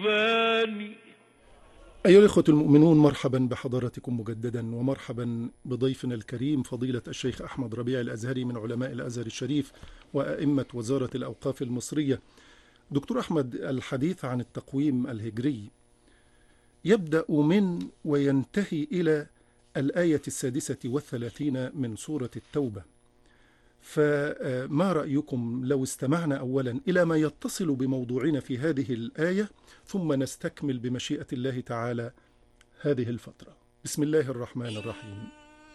أيها الإخوة المؤمنون، مرحبا بحضراتكم مجددا، ومرحبا بضيفنا الكريم فضيلة الشيخ أحمد ربيع الأزهري من علماء الأزهر الشريف وأئمة وزارة الأوقاف المصرية. دكتور أحمد، الحديث عن التقويم الهجري يبدأ من وينتهي إلى الآية 36 من سورة التوبة، فما رأيكم لو استمعنا أولا إلى ما يتصل بموضوعنا في هذه الآية، ثم نستكمل بمشيئة الله تعالى هذه الفترة. بسم الله الرحمن الرحيم.